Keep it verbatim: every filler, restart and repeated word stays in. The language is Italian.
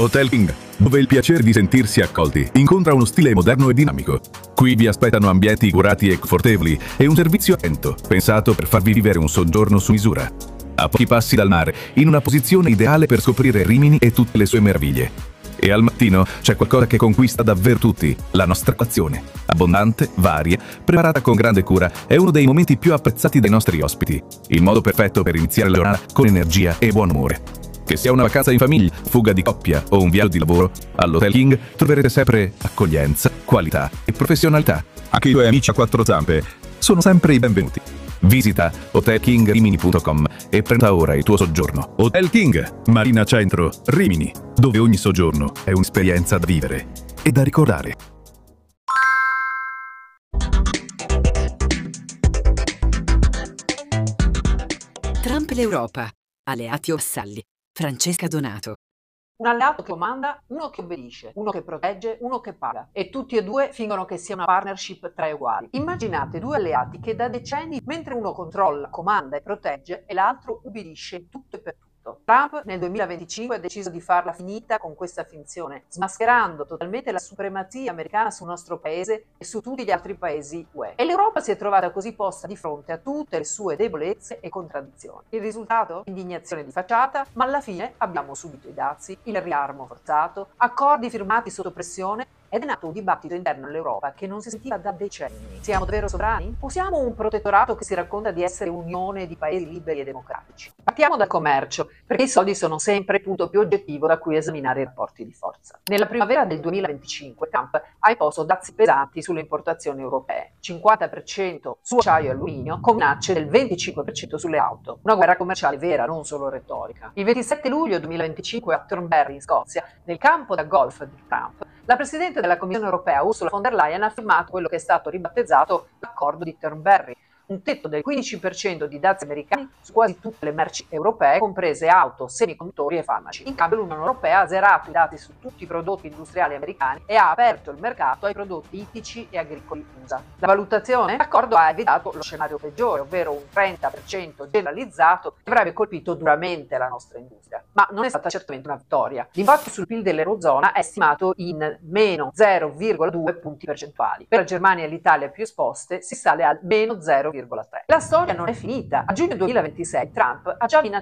Hotel King, dove il piacere di sentirsi accolti incontra uno stile moderno e dinamico. Qui vi aspettano ambienti curati e confortevoli e un servizio attento, pensato per farvi vivere un soggiorno su misura. A pochi passi dal mare, in una posizione ideale per scoprire Rimini e tutte le sue meraviglie. E al mattino c'è qualcosa che conquista davvero tutti, la nostra colazione. Abbondante, varia, preparata con grande cura, è uno dei momenti più apprezzati dai nostri ospiti. Il modo perfetto per iniziare la giornata con energia e buon umore. Che sia una vacanza in famiglia, fuga di coppia o un viaggio di lavoro, all'Hotel King troverete sempre accoglienza, qualità e professionalità. Anche i tuoi amici a quattro zampe sono sempre i benvenuti. Visita hotel king rimini punto com e prenota ora il tuo soggiorno. Hotel King, Marina Centro, Rimini, dove ogni soggiorno è un'esperienza da vivere e da ricordare. Trump l'Europa. Alleati o vassalli. Francesca Donato. Un alleato che comanda, uno che obbedisce, uno che protegge, uno che paga. E tutti e due fingono che sia una partnership tra uguali. Immaginate due alleati che da decenni, mentre uno controlla, comanda e protegge, e l'altro ubbidisce in tutto e per tutto. Trump nel duemilaventicinque ha deciso di farla finita con questa finzione, smascherando totalmente la supremazia americana sul nostro paese e su tutti gli altri paesi U E. E l'Europa si è trovata così posta di fronte a tutte le sue debolezze e contraddizioni. Il risultato? Indignazione di facciata, ma alla fine abbiamo subito i dazi, il riarmo forzato, accordi firmati sotto pressione, ed è nato un dibattito interno all'Europa che non si sentiva da decenni. Siamo davvero sovrani? O siamo un protettorato che si racconta di essere unione di paesi liberi e democratici? Partiamo dal commercio, perché i soldi sono sempre il punto più oggettivo da cui esaminare i rapporti di forza. Nella primavera del duemilaventicinque Trump ha imposto dazi pesanti sulle importazioni europee, cinquanta per cento su acciaio e alluminio, con minacce del venticinque per cento sulle auto. Una guerra commerciale vera, non solo retorica. Il ventisette luglio duemilaventicinque a Thornberry in Scozia, nel campo da golf di Trump, la Presidente della Commissione europea Ursula von der Leyen ha firmato quello che è stato ribattezzato l'accordo di Thornberry, un tetto del quindici per cento di dazi americani su quasi tutte le merci europee, comprese auto, semiconduttori e farmaci. In cambio l'Unione Europea ha zerato i dati su tutti i prodotti industriali americani e ha aperto il mercato ai prodotti ittici e agricoli U S A. La valutazione? L'accordo ha evitato lo scenario peggiore, ovvero un trenta per cento generalizzato che avrebbe colpito duramente la nostra industria. Ma non è stata certamente una vittoria. L'impatto sul P I L dell'Eurozona è stimato in meno zero virgola due punti percentuali. Per la Germania e l'Italia più esposte si sale al meno zero virgola tre. La storia non è finita. A giugno duemilaventisei Trump ha già minacciato